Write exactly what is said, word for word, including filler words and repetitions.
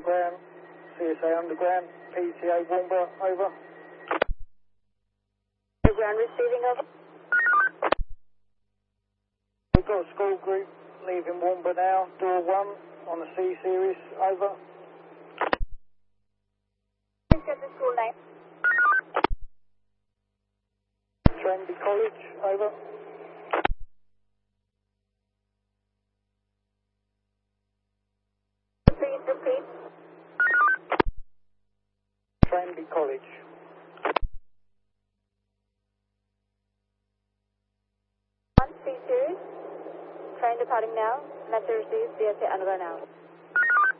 Underground, C S A Underground, P T A Warnborough, over. Underground receiving, over. We've got a school group leaving Warnborough now, door one on the C series, over. Please get the school name. Tranby College, over. Please repeat. Tranby College. One C series. Train departing now. Message received. C S A Underground now.